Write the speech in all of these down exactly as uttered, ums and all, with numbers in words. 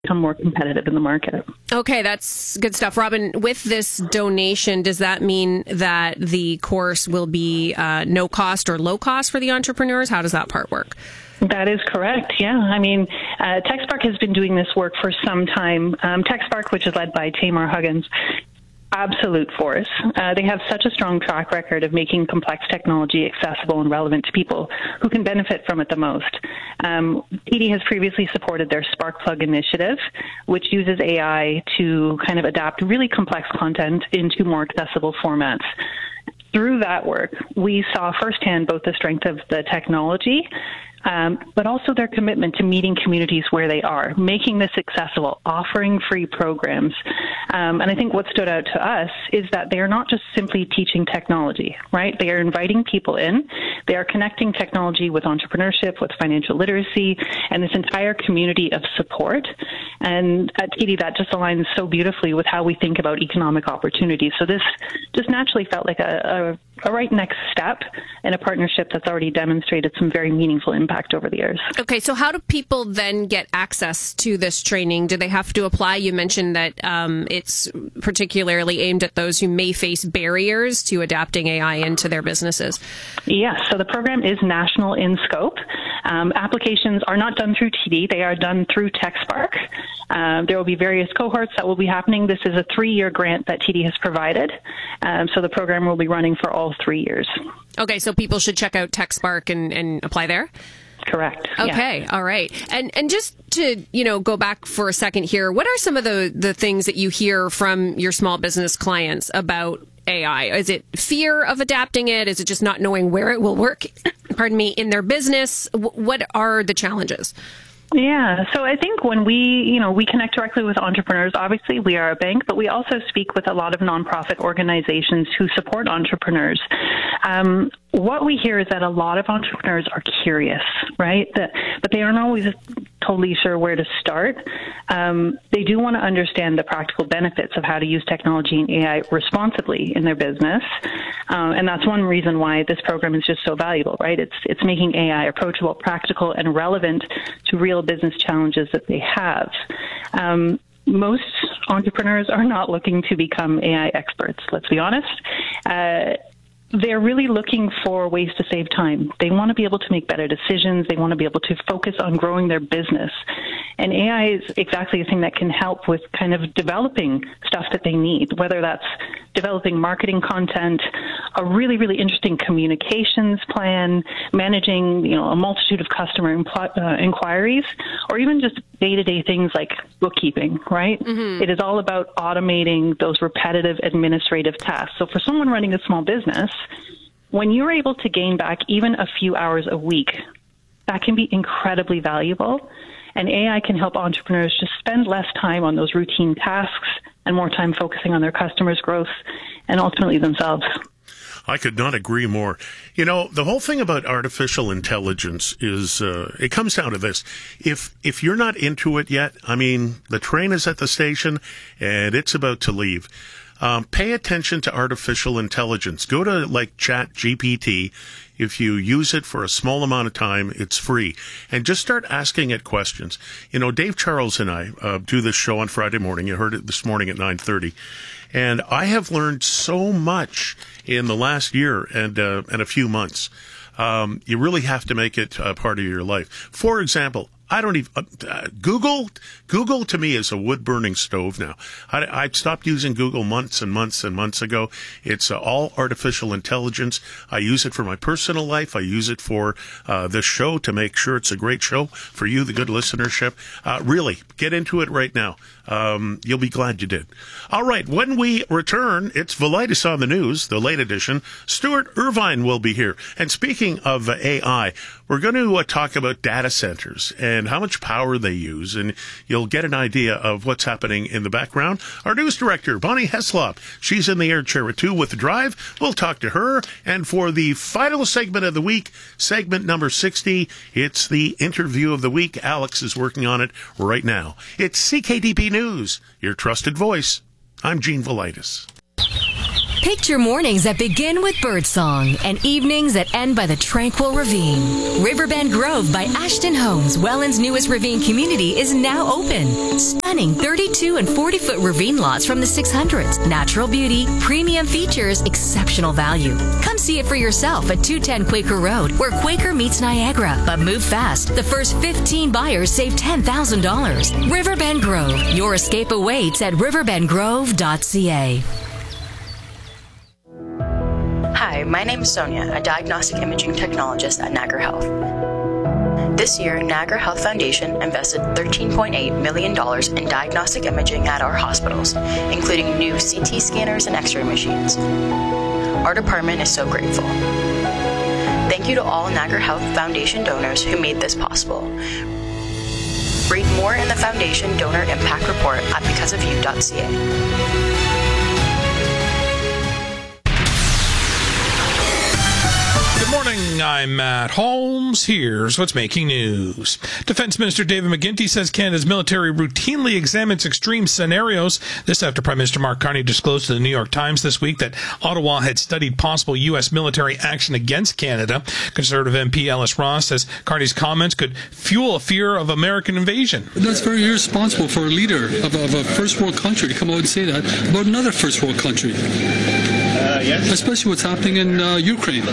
become more competitive in the market. Okay, that's good stuff. Robin, with this donation, does that mean that the course will be uh, no cost or low cost for the entrepreneurs? How does that part work? That is correct, yeah. I mean, uh, TechSpark has been doing this work for some time. Um, TechSpark, which is led by Tamar Huggins, absolute force. Uh, they have such a strong track record of making complex technology accessible and relevant to people who can benefit from it the most. Um, T D has previously supported their Sparkplug initiative, which uses A I to kind of adapt really complex content into more accessible formats. Through that work, we saw firsthand both the strength of the technology, um, but also their commitment to meeting communities where they are, making this accessible, offering free programs. Um, and I think what stood out to us is that they are not just simply teaching technology, right? They are inviting people in. They are connecting technology with entrepreneurship, with financial literacy, and this entire community of support. And at T D, that just aligns so beautifully with how we think about economic opportunities. So this just naturally felt like a, a, a right next step in a partnership that's already demonstrated some very meaningful impact over the years. Okay, so how do people then get access to this training? Do they have to apply? You mentioned that um, it's particularly aimed at those who may face barriers to adapting A I into their businesses. Yes, so the program is national in scope. Um, applications are not done through T D. They are done through TechSpark. Um, there will be various cohorts that will be happening. This is a three-year grant that T D has provided. Um, so the program will be running for all three years. Okay, so people should check out TechSpark and, and apply there? Correct. Okay. Yeah. All right. And and just to, you know, go back for a second here, what are some of the, the things that you hear from your small business clients about A I? Is it fear of adapting it? Is it just not knowing where it will work, pardon me, in their business? W- what are the challenges? Yeah, so I think when we, you know, we connect directly with entrepreneurs, obviously we are a bank, but we also speak with a lot of nonprofit organizations who support entrepreneurs. Um, what we hear is that a lot of entrepreneurs are curious, right? That, but they aren't always totally sure where to start. Um, they do want to understand the practical benefits of how to use technology and A I responsibly in their business. Um, and that's one reason why this program is just so valuable, right? It's, it's making A I approachable, practical, and relevant to real business challenges that they have. Um, most entrepreneurs are not looking to become A I experts, let's be honest. Uh, They're really looking for ways to save time. They want to be able to make better decisions. They want to be able to focus on growing their business. And A I is exactly the thing that can help with kind of developing stuff that they need, whether that's developing marketing content, a really, really interesting communications plan, managing, you know, a multitude of customer impl- uh, inquiries, or even just day-to-day things like bookkeeping, right? Mm-hmm. It is all about automating those repetitive administrative tasks. So for someone running a small business, when you're able to gain back even a few hours a week, that can be incredibly valuable. And A I can help entrepreneurs just spend less time on those routine tasks and more time focusing on their customers' growth and ultimately themselves. I could not agree more. You know, the whole thing about artificial intelligence is, uh, it comes down to this. If, if you're not into it yet, I mean, the train is at the station and it's about to leave. Um, pay attention to artificial intelligence. Go to like Chat G P T. If you use it for a small amount of time, it's free. And just start asking it questions. You know, Dave Charles and I uh, do this show on Friday morning. You heard it this morning at nine thirty. And I have learned so much in the last year and uh, and a few months. Um, you really have to make it uh, part of your life. For example, I don't even, uh, Google, Google to me is a wood-burning stove now. I, I stopped using Google months and months and months ago. It's uh, all artificial intelligence. I use it for my personal life. I use it for uh, this show to make sure it's a great show for you, the good listenership. Uh, really, get into it right now. Um, you'll be glad you did. All right, when we return, it's Velitis on the News, the late edition. Stuart Irvine will be here. And speaking of uh, A I, we're going to uh, talk about data centers and how much power they use, and you'll get an idea of what's happening in the background. Our news director, Bonnie Heslop, she's in the air chair at two with The Drive. We'll talk to her. And for the final segment of the week, segment number sixty, it's the interview of the week. Alex is working on it right now. It's C K D P News, your trusted voice. I'm Gene Velitis. Picture mornings that begin with birdsong and evenings that end by the tranquil ravine. Riverbend Grove by Ashton Homes, Welland's newest ravine community, is now open. Stunning thirty-two and forty foot ravine lots from the six hundreds. Natural beauty, premium features, exceptional value. Come see it for yourself at two ten Quaker Road, where Quaker meets Niagara. But move fast. The first fifteen buyers save ten thousand dollars. Riverbend Grove. Your escape awaits at riverbend grove dot c a. Hi, my name is Sonia, a diagnostic imaging technologist at Niagara Health. This year, Niagara Health Foundation invested thirteen point eight million dollars in diagnostic imaging at our hospitals, including new C T scanners and X-ray machines. Our department is so grateful. Thank you to all Niagara Health Foundation donors who made this possible. Read more in the Foundation Donor Impact Report at because of you dot c a. Good morning, I'm Matt Holmes. Here's what's making news. Defense Minister David McGuinty says Canada's military routinely examines extreme scenarios. This after Prime Minister Mark Carney disclosed to the New York Times this week that Ottawa had studied possible U S military action against Canada. Conservative M P Ellis Ross says Carney's comments could fuel a fear of American invasion. That's very irresponsible for a leader of a, of a first world country to come out and say that about another first world country. Uh, yes. Especially what's happening in uh, Ukraine.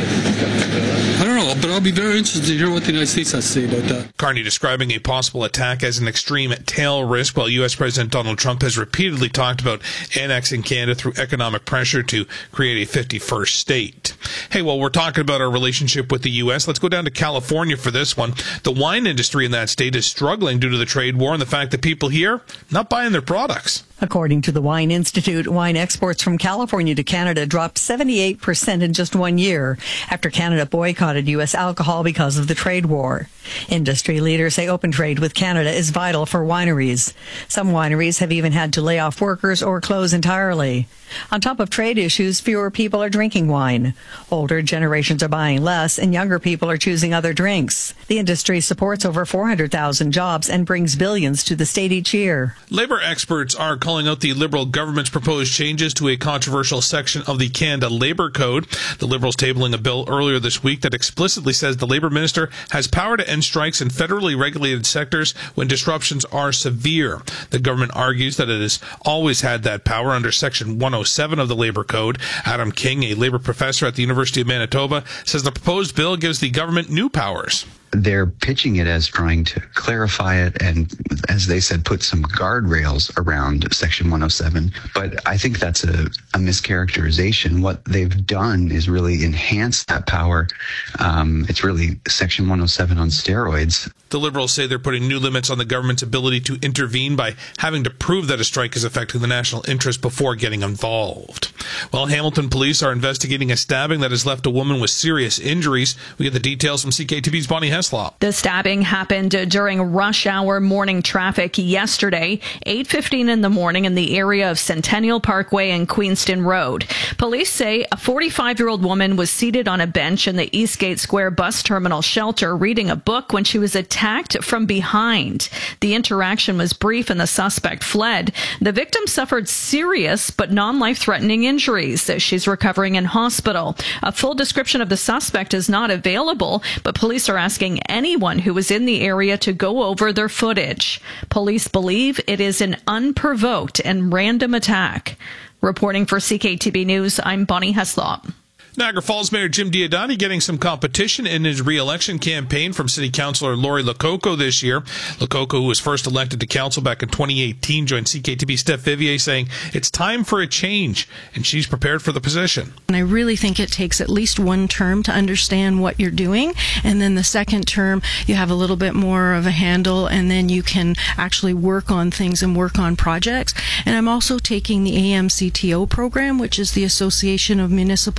I don't know, but I'll be very interested to hear what the United States has to say about that. Carney describing a possible attack as an extreme tail risk, while U S President Donald Trump has repeatedly talked about annexing Canada through economic pressure to create a fifty-first state. Hey, well, we're talking about our relationship with the U S. Let's go down to California for this one. The wine industry in that state is struggling due to the trade war and the fact that people here not buying their products. According to the Wine Institute, wine exports from California to Canada dropped seventy-eight percent in just one year after Canada boycotted U S alcohol because of the trade war. Industry leaders say open trade with Canada is vital for wineries. Some wineries have even had to lay off workers or close entirely. On top of trade issues, fewer people are drinking wine. Older generations are buying less, and younger people are choosing other drinks. The industry supports over four hundred thousand jobs and brings billions to the state each year. Labor experts are calling out the Liberal government's proposed changes to a controversial section of the Canada Labour Code. The Liberals tabling a bill earlier this week that explicitly says the Labour Minister has power to end strikes in federally regulated sectors when disruptions are severe. The government argues that it has always had that power under Section one oh seven of the Labour Code. Adam King, a Labour professor at the University of Manitoba, says the proposed bill gives the government new powers. They're pitching it as trying to clarify it and, as they said, put some guardrails around Section one oh seven. But I think that's a, a mischaracterization. What they've done is really enhance that power. Um, it's really Section one oh seven on steroids. The Liberals say they're putting new limits on the government's ability to intervene by having to prove that a strike is affecting the national interest before getting involved. Well, Hamilton police are investigating a stabbing that has left a woman with serious injuries. We get the details from C K T V's Bonnie Heslop. The stabbing happened during rush hour morning traffic yesterday, eight fifteen in the morning in the area of Centennial Parkway and Queenston Road. Police say a forty-five-year-old woman was seated on a bench in the Eastgate Square bus terminal shelter reading a book when she was attacked from behind. The interaction was brief and the suspect fled. The victim suffered serious but non-life-threatening injuries. She's recovering in hospital. A full description of the suspect is not available, but police are asking anyone who was in the area to go over their footage. Police believe it is an unprovoked and random attack. Reporting for C K T V News, I'm Bonnie Heslop. Niagara Falls Mayor Jim Diodati getting some competition in his re-election campaign from City Councillor Lori Lococo this year. Lococo, who was first elected to council back in twenty eighteen, joined C K T V Steph Vivier saying it's time for a change, and she's prepared for the position. And I really think it takes at least one term to understand what you're doing, and then the second term you have a little bit more of a handle, and then you can actually work on things and work on projects. And I'm also taking the A M C T O program, which is the Association of Municipal Managers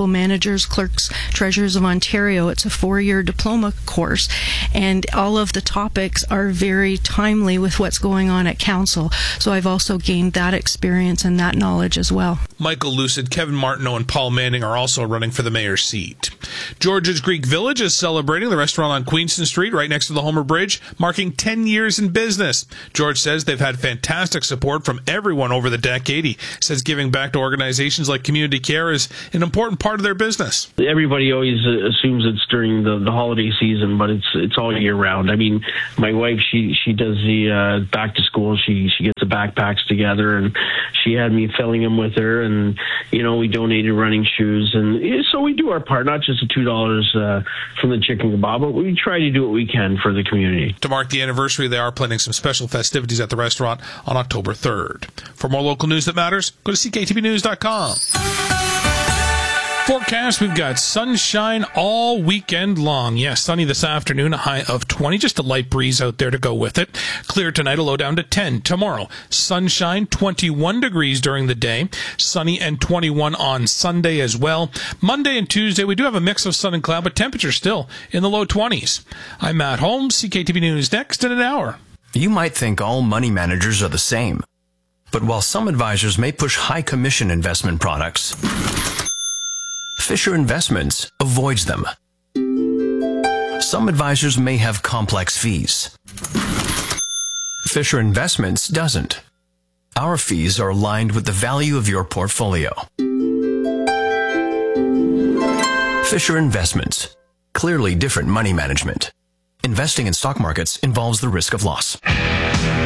managers, clerks, treasurers of Ontario. It's a four-year diploma course, and all of the topics are very timely with what's going on at council. So I've also gained that experience and that knowledge as well. Michael Lucid, Kevin Martineau, and Paul Manning are also running for the mayor's seat. George's Greek Village is celebrating. The restaurant on Queenston Street, right next to the Homer Bridge, marking ten years in business. George says they've had fantastic support from everyone over the decade. He says giving back to organizations like Community Care is an important part of their business. Everybody always uh, assumes it's during the, the holiday season, but it's it's all year round. I mean, my wife, she she does the uh, back to school. She she gets the backpacks together, and she had me filling them with her, and you know, we donated running shoes, and so we do our part. Not just the two dollars uh, from the chicken kebab, but we try to do what we can for the community. To mark the anniversary, they are planning some special festivities at the restaurant on October third. For more local news that matters, go to C K T B news dot com. Forecast, we've got sunshine all weekend long. Yes, sunny this afternoon, a high of twenty, just a light breeze out there to go with it. Clear tonight, a low down to ten. Tomorrow, sunshine, twenty-one degrees during the day. Sunny and twenty-one on Sunday as well. Monday and Tuesday, we do have a mix of sun and cloud, but temperature still in the low twenties. I'm Matt Holmes, C K T B News, next in an hour. You might think all money managers are the same. But while some advisors may push high commission investment products, Fisher Investments avoids them. Some advisors may have complex fees. Fisher Investments doesn't. Our fees are aligned with the value of your portfolio. Fisher Investments. Clearly different money management. Investing in stock markets involves the risk of loss.